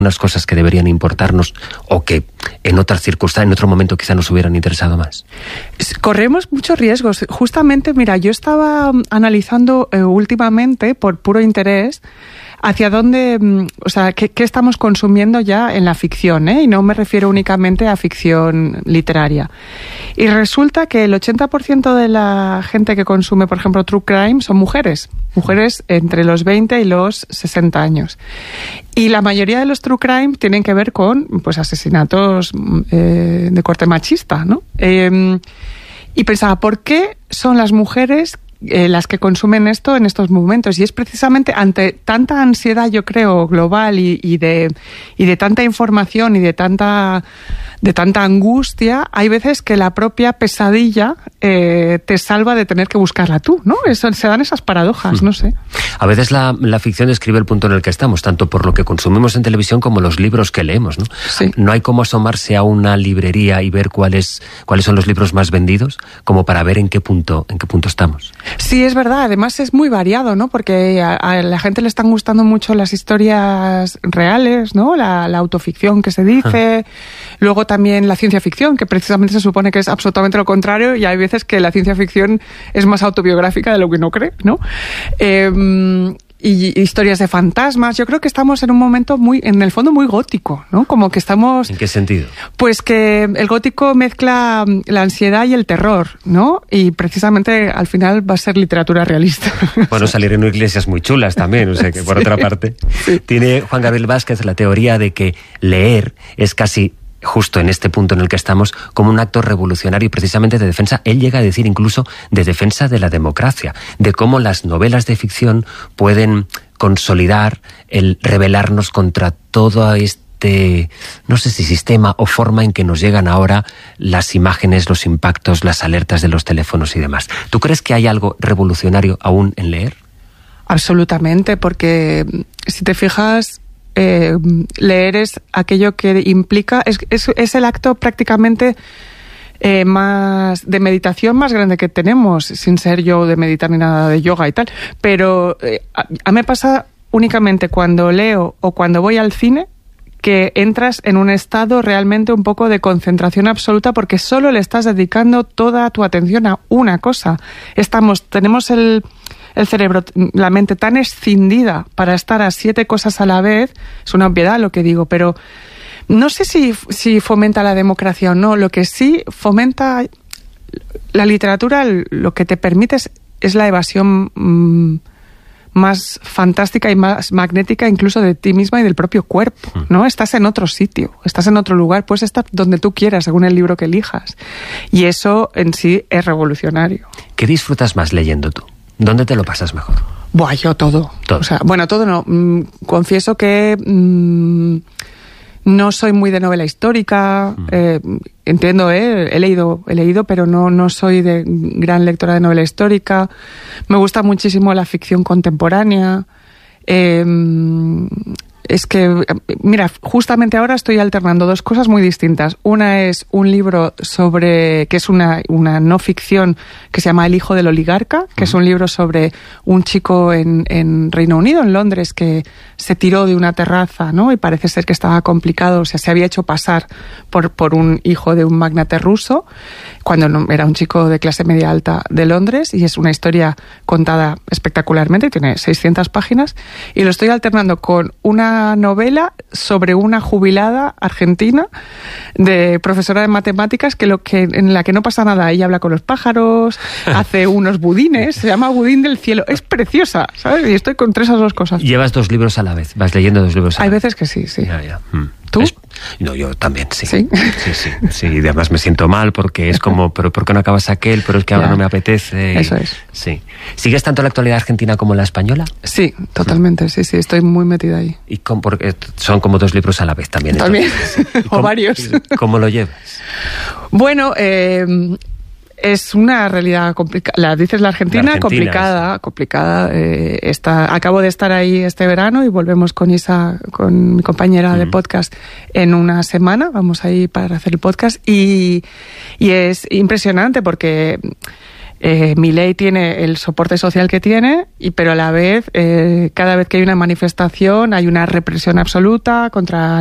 unas cosas que deberían importarnos o que en otras circunstancias, en otro momento quizá nos hubieran interesado más? Corremos muchos riesgos. Justamente, mira, yo estaba analizando últimamente, por puro interés, hacia dónde, o sea, qué estamos consumiendo ya en la ficción, y no me refiero únicamente a ficción literaria. Y resulta que el 80% de la gente que consume, por ejemplo, True Crime son mujeres entre los 20 y los 60 años. Y la mayoría de los True Crime tienen que ver con, pues, asesinatos de corte machista, ¿no? Y pensaba, ¿por qué son las mujeres las que consumen esto en estos momentos? Y es precisamente ante tanta ansiedad, yo creo, global y de tanta información y de tanta angustia, hay veces que la propia pesadilla te salva de tener que buscarla tú, ¿no? Se dan esas paradojas, no sé. A veces la ficción describe el punto en el que estamos, tanto por lo que consumimos en televisión como los libros que leemos, ¿no? Sí. No hay como asomarse a una librería y ver cuáles son los libros más vendidos, como para ver en qué punto estamos. Sí, es verdad. Además es muy variado, ¿no? Porque a la gente le están gustando mucho las historias reales, ¿no? La autoficción que se dice. Luego también la ciencia ficción, que precisamente se supone que es absolutamente lo contrario, y hay veces que la ciencia ficción es más autobiográfica de lo que uno cree, ¿no? Y historias de fantasmas. Yo creo que estamos en un momento en el fondo muy gótico, ¿no? Como que estamos... ¿En qué sentido? Pues que el gótico mezcla la ansiedad y el terror, ¿no? Y precisamente al final va a ser literatura realista. Bueno, salieron iglesias muy chulas también, o sea que por otra parte. Sí. Tiene Juan Gabriel Vázquez la teoría de que leer es casi, justo en este punto en el que estamos, como un acto revolucionario precisamente de defensa. Él llega a decir incluso de defensa de la democracia, de cómo las novelas de ficción pueden consolidar el rebelarnos contra todo no sé si sistema o forma en que nos llegan ahora las imágenes, los impactos, las alertas de los teléfonos y demás. ¿Tú crees que hay algo revolucionario aún en leer? Absolutamente, porque si te fijas, leer es aquello que implica, es el acto prácticamente más de meditación más grande que tenemos, sin ser yo de meditar ni nada de yoga y tal, pero a mí me pasa únicamente cuando leo o cuando voy al cine, que entras en un estado realmente un poco de concentración absoluta, porque solo le estás dedicando toda tu atención a una cosa. Tenemos el cerebro, la mente tan escindida para estar a 7 cosas a la vez. Es una obviedad lo que digo, pero no sé si fomenta la democracia o no. Lo que sí fomenta la literatura, lo que te permite es la evasión más fantástica y más magnética incluso de ti misma y del propio cuerpo, ¿no? Estás en otro sitio, estás en otro lugar, puedes estar donde tú quieras según el libro que elijas. Y eso en sí es revolucionario. ¿Qué disfrutas más leyendo tú? ¿Dónde te lo pasas mejor? Buah, yo todo. O sea, bueno, todo no. Confieso que no soy muy de novela histórica. Entiendo, he leído, pero no soy de gran lectora de novela histórica. Me gusta muchísimo la ficción contemporánea. Es que, mira, justamente ahora estoy alternando 2 cosas muy distintas. Una es un libro que es una no ficción que se llama El hijo del oligarca, que es un libro sobre un chico en Reino Unido, en Londres, que se tiró de una terraza, ¿no? Y parece ser que estaba complicado, o sea, se había hecho pasar por un hijo de un magnate ruso, cuando era un chico de clase media alta de Londres, y es una historia contada espectacularmente, tiene 600 páginas, y lo estoy alternando con una novela sobre una jubilada argentina de profesora de matemáticas en la que no pasa nada. Ella habla con los pájaros, hace unos budines, se llama Budín del cielo. Es preciosa, ¿sabes? Y estoy con 3 a 2 cosas. Llevas 2 libros a la vez, vas leyendo 2 libros a la vez. Hay veces que sí. Ya. ¿Tú? No, yo también, sí. ¿Sí? Sí, y además me siento mal porque es como, pero ¿por qué no acabas aquel? Pero es que ahora no me apetece. Eso es. Sí. ¿Sigues tanto la actualidad argentina como la española? Sí, totalmente, sí, estoy muy metida ahí. Y porque son como 2 libros a la vez también. También, o varios. ¿Cómo lo llevas? Bueno, es una realidad complicada. Dices la Argentina complicada. Acabo de estar ahí este verano y volvemos con Isa, con mi compañera de podcast, en una semana. Vamos ahí para hacer el podcast y es impresionante porque Milei tiene el soporte social que tiene, pero a la vez, cada vez que hay una manifestación hay una represión absoluta contra